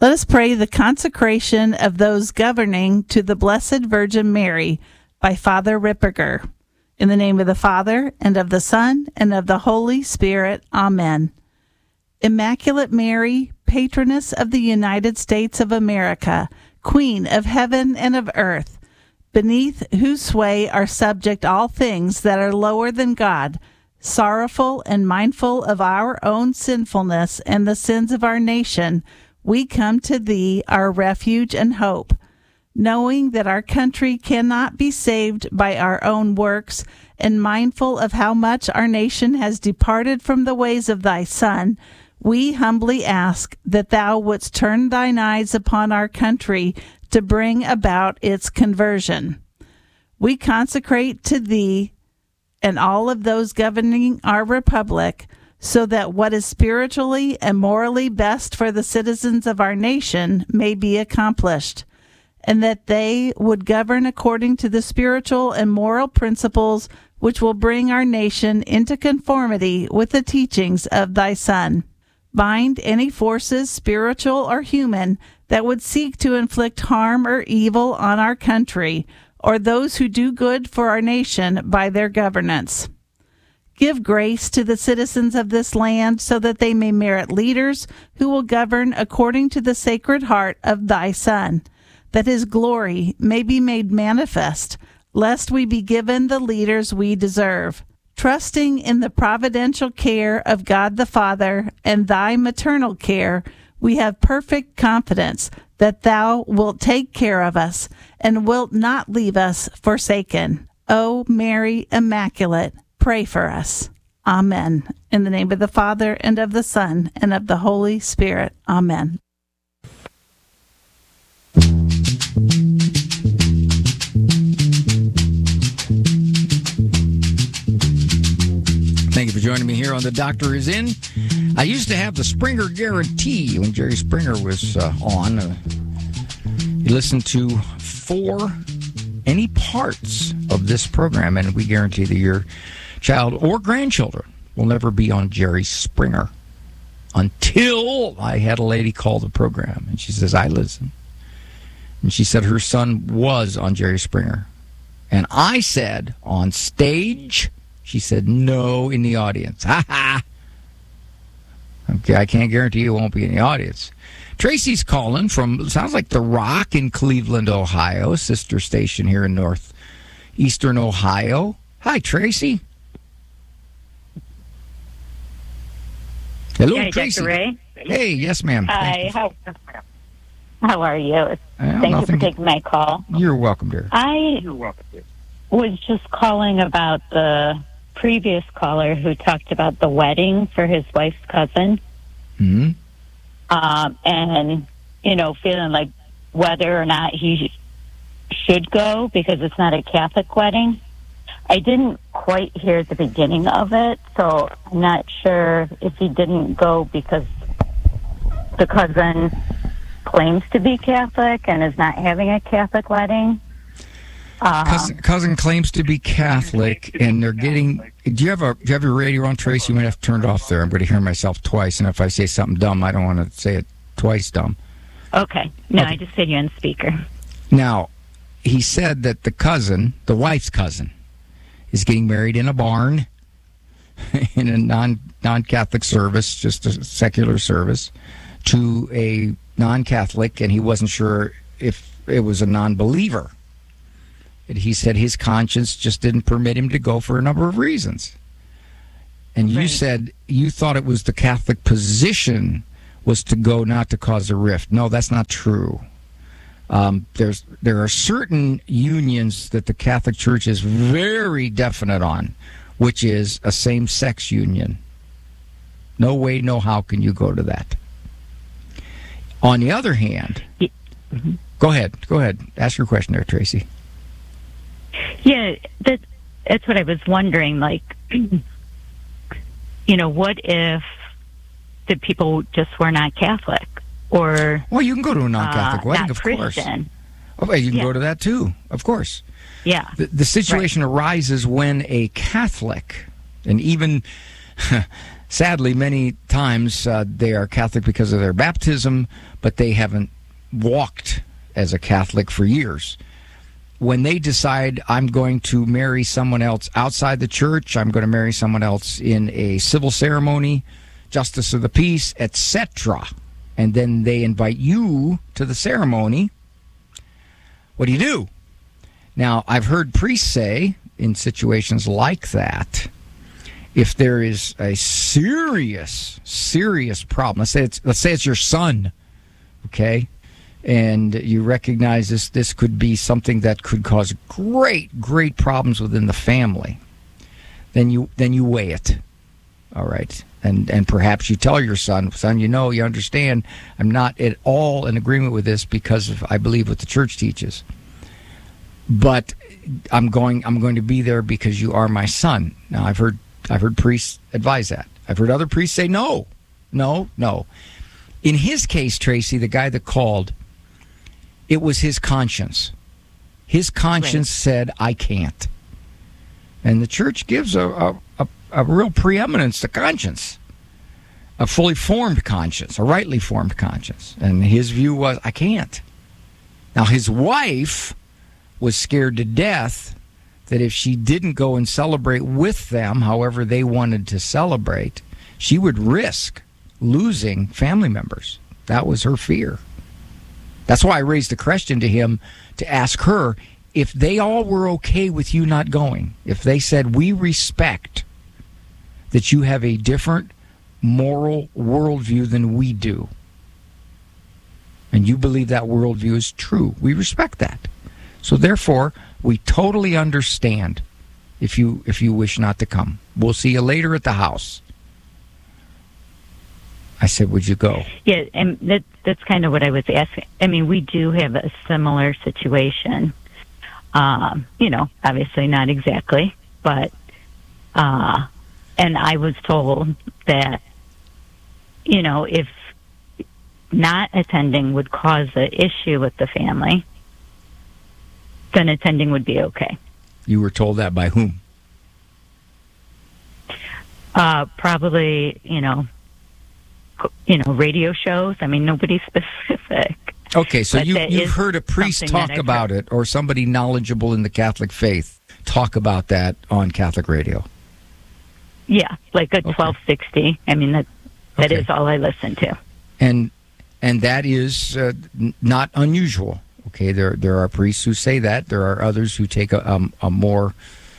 Let us pray the consecration of those governing to the Blessed Virgin Mary by Father Ripperger. In the name of the Father, and of the Son, and of the Holy Spirit. Amen. Immaculate Mary, patroness of the United States of America, Queen of heaven and of earth, beneath whose sway are subject all things that are lower than God, sorrowful and mindful of our own sinfulness and the sins of our nation, we come to thee, our refuge and hope, knowing that our country cannot be saved by our own works, and mindful of how much our nation has departed from the ways of thy Son, we humbly ask that thou wouldst turn thine eyes upon our country to bring about its conversion. We consecrate to thee and all of those governing our republic, so that what is spiritually and morally best for the citizens of our nation may be accomplished, and that they would govern according to the spiritual and moral principles which will bring our nation into conformity with the teachings of thy Son. Bind any forces, spiritual or human, that would seek to inflict harm or evil on our country, or those who do good for our nation by their governance. Give grace to the citizens of this land so that they may merit leaders who will govern according to the Sacred Heart of thy Son, that his glory may be made manifest, lest we be given the leaders we deserve. Trusting in the providential care of God the Father and thy maternal care, we have perfect confidence that thou wilt take care of us and wilt not leave us forsaken. O Mary Immaculate, pray for us. Amen. In the name of the Father, and of the Son, and of the Holy Spirit. Amen. Thank you for joining me here on The Doctor Is In. I used to have the Springer Guarantee when Jerry Springer was on. You listen to any parts of this program, and we guarantee that your child or grandchildren will never be on Jerry Springer. Until I had a lady call the program, and she says, I listen. And she said her son was on Jerry Springer. And I said, on stage? She said, no, in the audience. Ha ha! Okay, I can't guarantee you won't be in the audience. Tracy's calling from, sounds like The Rock in Cleveland, Ohio, sister station here in northeastern Ohio. Hi, Tracy. Hello, Hi, Tracy. Dr. Ray. Hey, yes, ma'am. Hi, how are you? Thank you for taking my call. You're welcome, dear. I was just calling about the previous caller who talked about the wedding for his wife's cousin. Mm-hmm. And, feeling like whether or not he should go because it's not a Catholic wedding. I didn't quite hear the beginning of it, so I'm not sure if he didn't go because the cousin claims to be Catholic and is not having a Catholic wedding. Cousin claims to be Catholic, and they're getting. Do you have your radio on, Tracy? You might have to turn it off there. I'm going to hear myself twice, and if I say something dumb, I don't want to say it twice dumb. Okay. No, okay. I just said you on speaker. Now, he said that the wife's cousin, is getting married in a barn, in a non-Catholic service, just a secular service, to a non-Catholic, and he wasn't sure if it was a non-believer. He said his conscience just didn't permit him to go for a number of reasons. And you said you thought it was the Catholic position was to go not to cause a rift. No, that's not true. There are certain unions that the Catholic Church is very definite on, which is a same-sex union. No way, no how can you go to that. On the other hand, Go ahead. Ask your question there, Tracy. Yeah, that's what I was wondering. Like, what if the people just were not Catholic? Or well, you can go to a non-Catholic wedding, of Christian. course. Oh, you can go to that too, of course. Yeah. The situation arises when a Catholic, and even sadly, many times they are Catholic because of their baptism, but they haven't walked as a Catholic for years. When they decide, I'm going to marry someone else outside the church, I'm going to marry someone else in a civil ceremony, justice of the peace, etc., and then they invite you to the ceremony, what do? Now, I've heard priests say, in situations like that, if there is a serious problem, let's say it's your son, okay, and you recognize this could be something that could cause great problems within the family, then you weigh it, all right, and perhaps you tell your son, you understand, I'm not at all in agreement with this because of, I believe, what the church teaches, but I'm going to be there because you are my son. Now, I've heard priests advise that. I've heard other priests say no. In his case, Tracy, the guy that called, it was his conscience. His conscience said, I can't. And the church gives a real preeminence to conscience, a fully formed conscience, a rightly formed conscience. And his view was, I can't. Now, his wife was scared to death that if she didn't go and celebrate with them, however they wanted to celebrate, she would risk losing family members. That was her fear. That's why I raised the question to him to ask her if they all were okay with you not going. If they said, we respect that you have a different moral worldview than we do, and you believe that worldview is true, we respect that. So therefore, we totally understand if you wish not to come. We'll see you later at the house. I said, would you go? Yeah, and that's kind of what I was asking. I mean, we do have a similar situation. Obviously not exactly, but and I was told that, if not attending would cause an issue with the family, then attending would be okay. You were told that by whom? Probably, radio shows. I mean, nobody specific. Okay, so you've heard a priest talk about it, or somebody knowledgeable in the Catholic faith talk about that on Catholic radio. Yeah, like a 1260. I mean, that is all I listen to. And that is not unusual. Okay, there are priests who say that. There are others who take a more,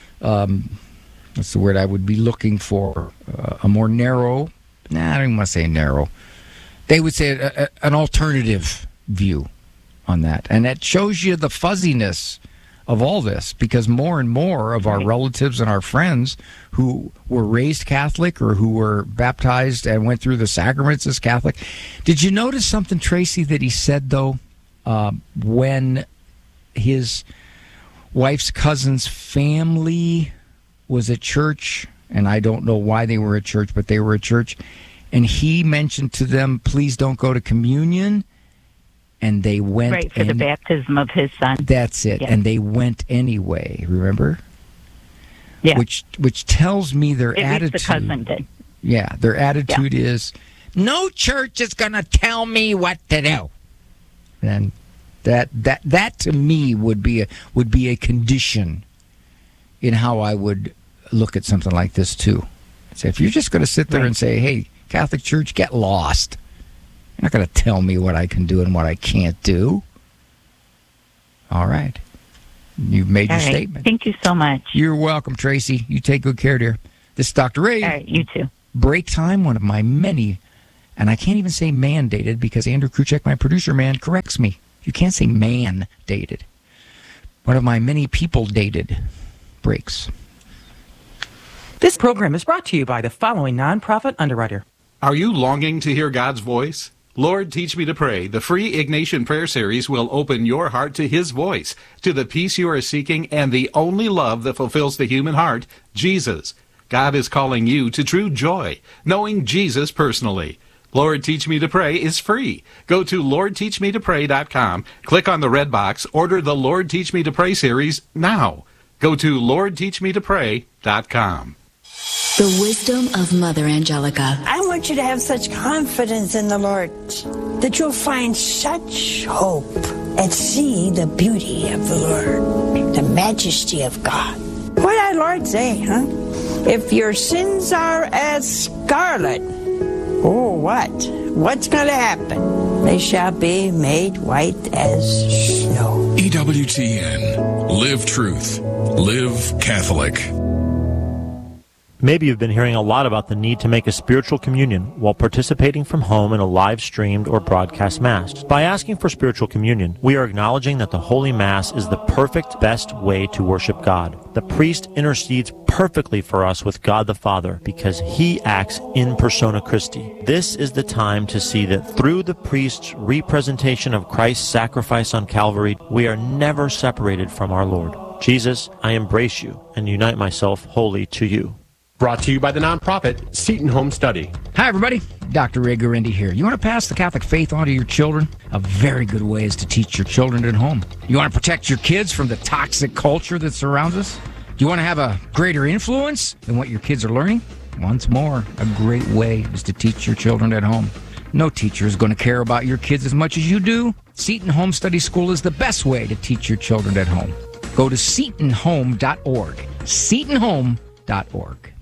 what's the word I would be looking for? A more narrow, I don't even want to say narrow. They would say an alternative view on that. And that shows you the fuzziness of all this, because more and more of our relatives and our friends who were raised Catholic or who were baptized and went through the sacraments as Catholic. Did you notice something, Tracy, that he said, though? When his wife's cousin's family was at church, and I don't know why they were at church, but they were at church, and he mentioned to them, please don't go to communion, and they went. Right, for the baptism of his son. That's it, and they went anyway, remember? Yeah. Which tells me their attitude. At least the cousin did. Yeah, their attitude is, no church is going to tell me what to do. And that to me would be a condition in how I would look at something like this too. So if you're just going to sit there and say, "Hey, Catholic Church, get lost," you're not going to tell me what I can do and what I can't do. All right, you've made your statement. Thank you so much. You're welcome, Tracy. You take good care, dear. This is Dr. Ray. All right, you too. Break time, one of my many. And I can't even say mandated because Andrew Kruchek, my producer man, corrects me. You can't say man-dated. One of my many people-dated breaks. This program is brought to you by the following nonprofit underwriter. Are you longing to hear God's voice? Lord, Teach Me to Pray, the free Ignatian Prayer Series will open your heart to His voice, to the peace you are seeking, and the only love that fulfills the human heart, Jesus. God is calling you to true joy, knowing Jesus personally. Lord Teach Me to Pray is free. Go to LordTeachMeToPray.com, click on the red box, order the Lord Teach Me to Pray series now. Go to LordTeachMeToPray.com. The wisdom of Mother Angelica. I want you to have such confidence in the Lord that you'll find such hope and see the beauty of the Lord, the majesty of God. What did our Lord say, huh? If your sins are as scarlet, oh, what? What's going to happen? They shall be made white as snow. EWTN. Live truth. Live Catholic. Maybe you've been hearing a lot about the need to make a spiritual communion while participating from home in a live-streamed or broadcast Mass. By asking for spiritual communion, we are acknowledging that the Holy Mass is the perfect, best way to worship God. The priest intercedes perfectly for us with God the Father because he acts in persona Christi. This is the time to see that through the priest's representation of Christ's sacrifice on Calvary, we are never separated from our Lord. Jesus, I embrace you and unite myself wholly to you. Brought to you by the nonprofit Seton Home Study. Hi, everybody. Dr. Ray Guarendi here. You want to pass the Catholic faith on to your children? A very good way is to teach your children at home. You want to protect your kids from the toxic culture that surrounds us? Do you want to have a greater influence than what your kids are learning? Once more, a great way is to teach your children at home. No teacher is going to care about your kids as much as you do. Seton Home Study School is the best way to teach your children at home. Go to setonhome.org. setonhome.org.